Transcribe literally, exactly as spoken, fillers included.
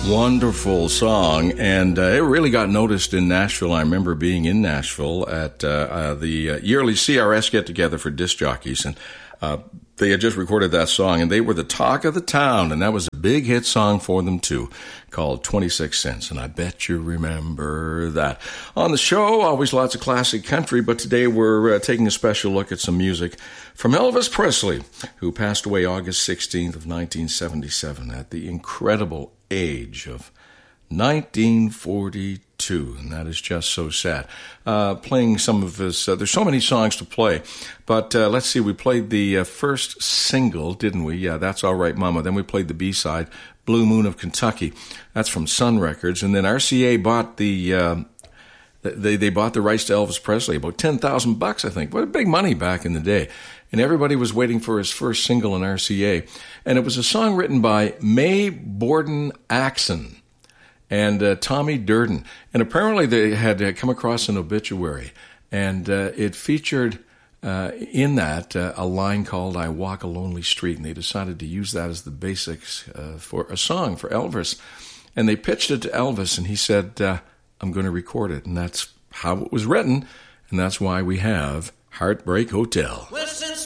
Wonderful song, and uh, it really got noticed in Nashville. I remember being in Nashville at uh, uh, the uh, yearly C R S get-together for disc jockeys, and uh, they had just recorded that song, and they were the talk of the town, and that was a big hit song for them, too, called twenty-six cents, and I bet you remember that. On the show, always lots of classic country, but today we're uh, taking a special look at some music from Elvis Presley, who passed away August sixteenth of nineteen seventy-seven at the incredible age of nineteen forty-two, and that is just so sad. Uh, playing some of his, uh, there's so many songs to play, but uh, let's see, we played the uh, first single, didn't we? Yeah, That's All Right Mama. Then we played the B-side, Blue Moon of Kentucky. That's from Sun Records, and then R C A bought the, uh, they, they bought the rights to Elvis Presley, about ten thousand bucks, I think. What big money back in the day. And everybody was waiting for his first single in R C A. And it was a song written by May Borden Axon and uh, Tommy Durden. And apparently they had uh, come across an obituary. And uh, it featured uh, in that uh, a line called I Walk a Lonely Street. And they decided to use that as the basics uh, for a song for Elvis. And they pitched it to Elvis, and he said, uh, I'm going to record it. And that's how it was written. And that's why we have Heartbreak Hotel. We'll